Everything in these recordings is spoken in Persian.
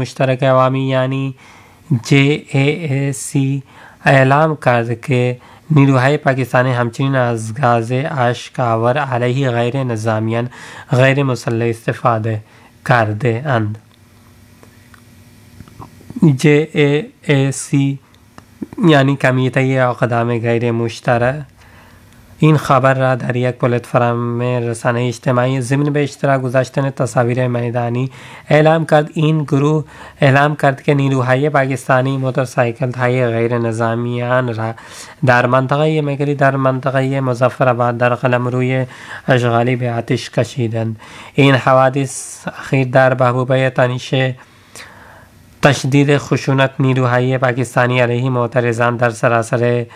مشترک عوامی یعنی JAAC اعلام کرد که نیروهای پاکستانی همچنین از گاز اشک‌آور علیه غیر نظامیان غیر مسلح استفاده کرده اند. JAAC یعنی کمیته اقدام غیر مشترک این خبر را در یک پلتفرم رسانه‌ای اجتماعی ضمن به اشتراک گذاشتن تصاویر میدانی اعلام کرد. این گروه اعلام کرد که نیروهای پاکستانی موتورسایکل‌های غیر نظامیان را در منطقه مظفرآباد در قلمروی اشغالی به آتش کشیدند. این حوادث اخیر در محبوبه تنیشه تشدید خشونت نیروهای پاکستانی علیه معترضان در سراسر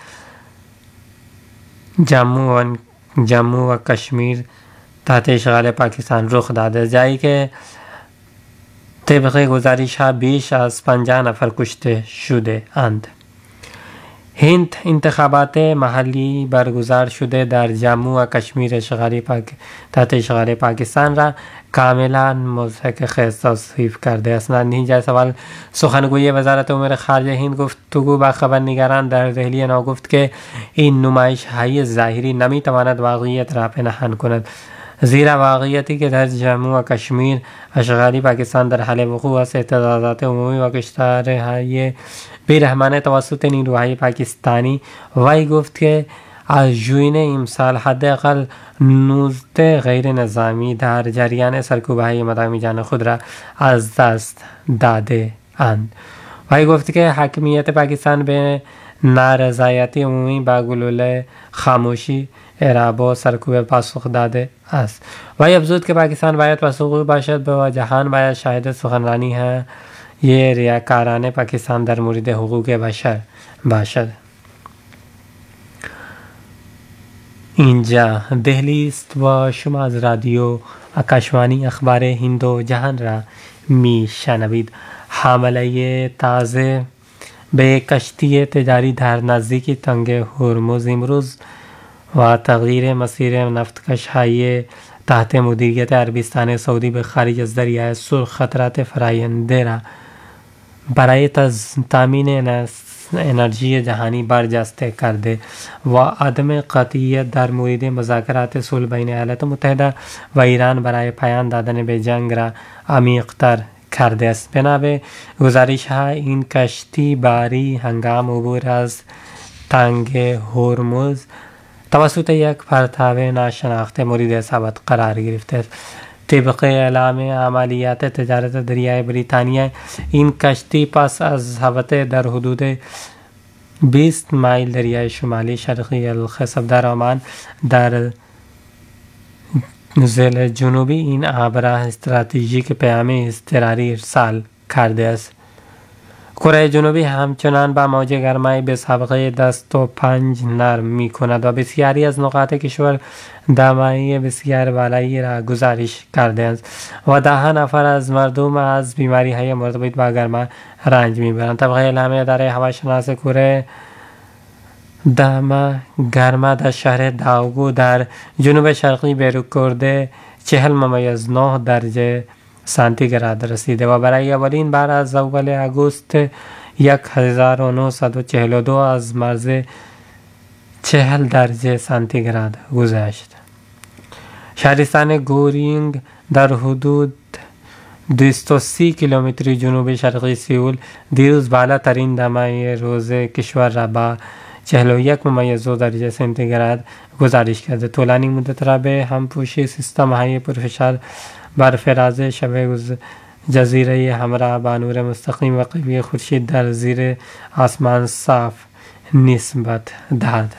جموں و کشمیر تحت اشغال پاکستان رخ داده، جایی که طبق گزارش ها بیش از 50 نفر کشته شده اند. هند انتخابات محلی برگزار شده در جموں و کشمیر تحت اشغال پاکستان را کاملا مضحک خیز توصیف کرده است. نتیجه سوال سخنگوی وزارت امور خارجه هند گفتگو با خبرنگاران در دهلی نو گفت که این نمایش های ظاهری نمی تواند واقعیت را پنهان کند، زیرا واقعیتی که در جموں و کشمیر اشغالی پاکستان در حال وقوع است. اعتراضات عمومی و کشتارهای بیرحمانه توسط نیروهای پاکستانی وی گفت که از ژوئن امسال حداقل 19 غیر نظامی در جریان سرکوب‌های مداوم جان خود را از دست داده اند. وی گفت که حاکمیت پاکستان به نارضایتی عمومی با گلوله خاموشی اعراب و سرکوب پاسخ داده است. وی افزود که پاکستان باید پاسخگو باشد و جهان باید شاهد سخنرانی یہ ریاکارانه پاکستان در مورد حقوق بشر باشد. اینجا دهلی است و شما از رادیو آکاشوانی اخبار هند و جهان را می شنوید. حمله تازه به کشتی تجاری در نزدیکی تنگ هرمز امروز و تغییر مسیر نفتکش های تحت مدیریت عربستان سعودی به خارج از دریای سرخ خطرات فراینده را برای تامین انرژی جهانی برجسته کرده و عدم قطعیت در مورد مذاکرات صلح بین ایالات متحده و ایران برای پایان دادن به جنگ را عمیق‌تر کرده است. بنا به گزارش ها این کشتی باری هنگام عبور از تنگ هرمز توسط یک پرتاب ناشناخته مورد اصابت قرار گرفته است. طبق اعلام عملیات تجارت دریای بریتانیا این کشتی پس از حوت در حدود 20 مایل دریای شمالی شرقی الخصفدار عمان در نزل جنوبی این آبراه استراتژیک پیام اضطراری ارسال کرده است. کره جنوبی همچنان با موج گرمای به سابقه دست و پنج نرم می کند و بسیاری از نقاط کشور دمایی بسیار بالایی را گزارش کرده است و 10 نفر از مردم از بیماری های مرتبط با گرما رنج می برند. طبق اعلام اداره هواشناس کره گرما در شهر داوگو در جنوب شرقی به رکورد 40.9 درجه سانتیگراد رسیده و برای اولین بار از اول اگست 1942 از مرز 40 درجه سانتیگراد گذشت. شهرستان گورینگ در حدود 230 کیلومتر جنوب شرقی سئول دیروز بالاترین دمای روز کشور را با 41.2 درجه سانتیگراد گزارش کرده. طولانی مدت را به همپوشی سیستم های پرفشار بر فراز شبه جزیره همراه با نور مستقیم و قوی خورشید در زیر آسمان صاف نسبت داد.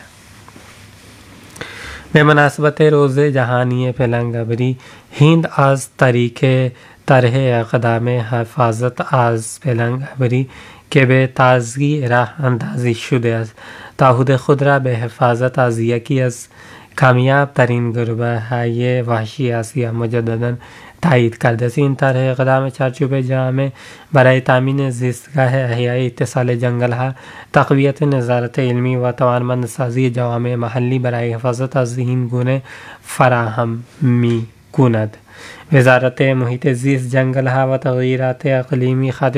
به مناسبت روز جهانی پلنگ‌آوری هند از طریق طرح اقدام حفاظت از پلنگ‌آوری که به تازگی راه اندازی شده است تعهد خود را به حفاظت از یکی از کامیاب ترین گربه های وحشی آسیا مجددا تایید کرده است. این طرح اقدام چارچوب جامع برای تامین زیستگاه احیای اتصال جنگل ها، تقویت نظارت علمی و توانمندسازی جوامع محلی برای حفاظت از این گونه فراهم می کند. وزارت محیط زیست، جنگل ها و تغییرات اقلیمی